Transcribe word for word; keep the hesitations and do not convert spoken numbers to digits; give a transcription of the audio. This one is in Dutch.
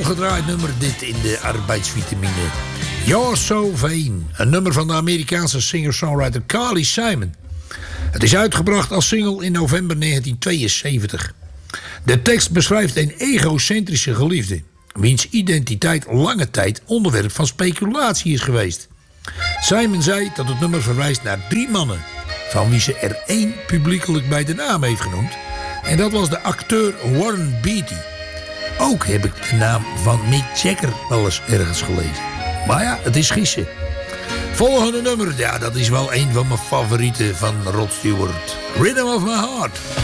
gedraaid nummer dit in de arbeidsvitamine. You're So Vain. Een nummer van de Amerikaanse singer-songwriter Carly Simon. Het is uitgebracht als single in november negentien tweeënzeventig. De tekst beschrijft een egocentrische geliefde, wiens identiteit lange tijd onderwerp van speculatie is geweest. Simon zei dat het nummer verwijst naar drie mannen, van wie ze er één publiekelijk bij de naam heeft genoemd. En dat was de acteur Warren Beatty. Ook heb ik de naam van Mick Jagger wel eens ergens gelezen. Maar ja, het is gissen. Volgende nummer, ja, dat is wel een van mijn favorieten van Rod Stewart. Rhythm of My Heart.